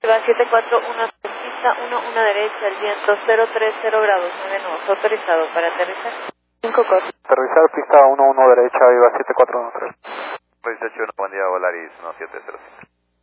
Va 741, pista 11 derecha, el viento 030 grados, 9 nudos, autorizado para aterrizar. 5 cortos. Aterrizar pista 11 derecha, viva 7413. 18, buen día, Volaris 1705.